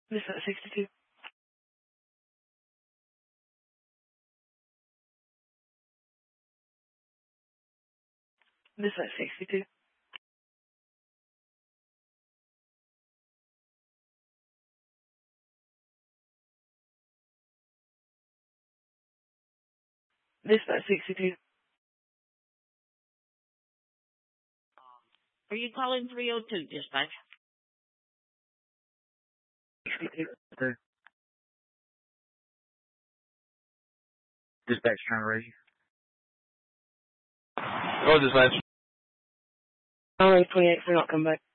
Dispatch 62. Dispatch 62. Dispatch 62. Are you calling 302, dispatch? 62. Dispatch trying to raise you. Go dispatch. I'll ring 28 if we not come back.